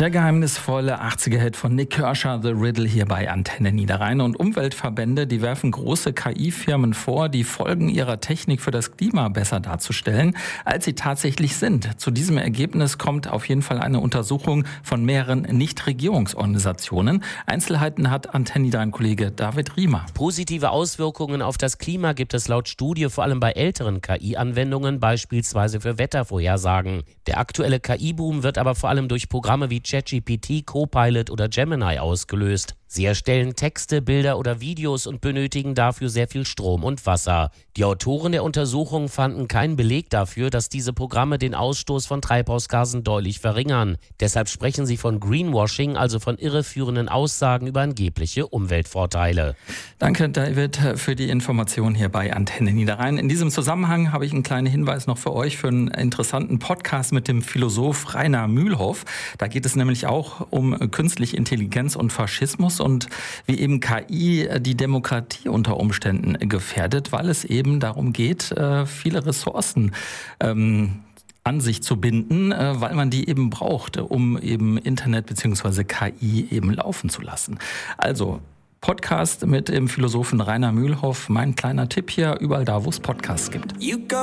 Der geheimnisvolle 80er-Hit von Nik Kershaw, The Riddle, hier bei Antenne Niederrhein. Und Umweltverbände, die werfen große KI-Firmen vor, die Folgen ihrer Technik für das Klima besser darzustellen, als sie tatsächlich sind. Zu diesem Ergebnis kommt auf jeden Fall eine Untersuchung von mehreren Nichtregierungsorganisationen. Einzelheiten hat Antenne Niederrhein-Kollege David Riemer. Positive Auswirkungen auf das Klima gibt es laut Studie vor allem bei älteren KI-Anwendungen, beispielsweise für Wettervorhersagen. Der aktuelle KI-Boom wird aber vor allem durch Programme wie ChatGPT, Copilot oder Gemini ausgelöst. Sie erstellen Texte, Bilder oder Videos und benötigen dafür sehr viel Strom und Wasser. Die Autoren der Untersuchung fanden keinen Beleg dafür, dass diese Programme den Ausstoß von Treibhausgasen deutlich verringern. Deshalb sprechen sie von Greenwashing, also von irreführenden Aussagen über angebliche Umweltvorteile. Danke, David, für die Information hier bei Antenne Niederrhein. In diesem Zusammenhang habe ich einen kleinen Hinweis noch für euch für einen interessanten Podcast mit dem Philosoph Rainer Mühlhoff. Da geht es nämlich auch um künstliche Intelligenz und Faschismus und wie eben KI die Demokratie unter Umständen gefährdet, weil es eben darum geht, viele Ressourcen an sich zu binden, weil man die eben braucht, um eben Internet bzw. KI eben laufen zu lassen. Also Podcast mit dem Philosophen Rainer Mühlhoff, mein kleiner Tipp hier, überall da, wo es Podcasts gibt.